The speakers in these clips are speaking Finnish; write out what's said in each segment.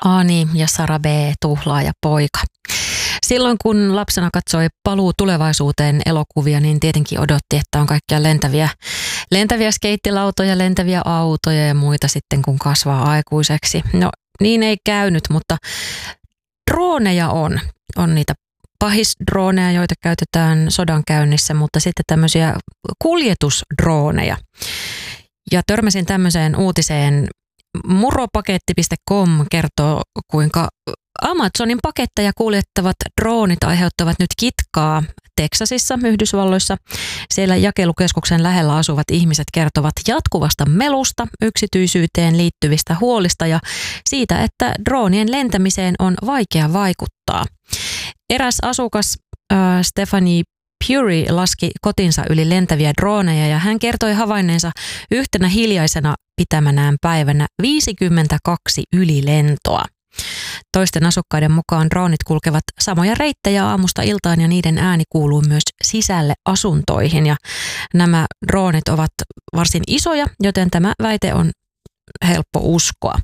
Ani ja Sara B. tuhlaaja poika. Silloin kun lapsena katsoi Paluu tulevaisuuteen elokuvia, niin tietenkin odotti, että on kaikkia lentäviä skeittilautoja, lentäviä autoja ja muita sitten kun kasvaa aikuiseksi. No niin ei käynyt, mutta drooneja on niitä pahisdrooneja, joita käytetään sodankäynnissä, mutta sitten tämmöisiä kuljetusdrooneja. Ja törmäsin tämmöiseen uutiseen. Muropaketti.com kertoo, kuinka Amazonin paketteja kuljettavat droonit aiheuttavat nyt kitkaa Teksasissa, Yhdysvalloissa. Siellä jakelukeskuksen lähellä asuvat ihmiset kertovat jatkuvasta melusta, yksityisyyteen liittyvistä huolista ja siitä, että droonien lentämiseen on vaikea vaikuttaa. Eräs asukas Stephanie Puri laski kotinsa yli lentäviä drooneja ja hän kertoi havainneensa yhtenä hiljaisena pitämänään päivänä 52 ylilentoa. Toisten asukkaiden mukaan droonit kulkevat samoja reittejä aamusta iltaan ja niiden ääni kuuluu myös sisälle asuntoihin. Ja nämä droonit ovat varsin isoja, joten tämä väite on helppo uskoa.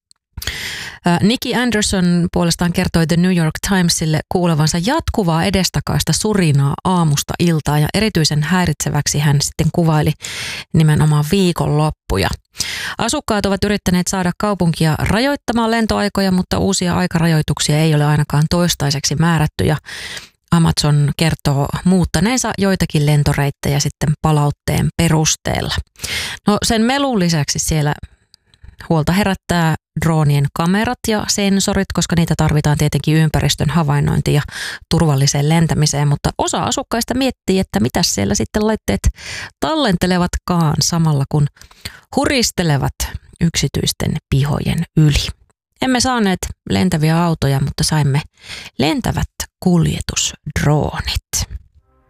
Nikki Anderson puolestaan kertoi The New York Timesille kuulevansa jatkuvaa edestakaista surinaa aamusta iltaan ja erityisen häiritseväksi hän sitten kuvaili nimenomaan viikonloppuja. Asukkaat ovat yrittäneet saada kaupunkia rajoittamaan lentoaikoja, mutta uusia aikarajoituksia ei ole ainakaan toistaiseksi määrätty ja Amazon kertoo muuttaneensa joitakin lentoreittejä sitten palautteen perusteella. No sen melun lisäksi siellä huolta herättää droonien kamerat ja sensorit, koska niitä tarvitaan tietenkin ympäristön havainnointiin ja turvalliseen lentämiseen, mutta osa asukkaista miettii, että mitä siellä sitten laitteet tallentelevatkaan samalla kun huristelevat yksityisten pihojen yli. Emme saaneet lentäviä autoja, mutta saimme lentävät kuljetusdroonit.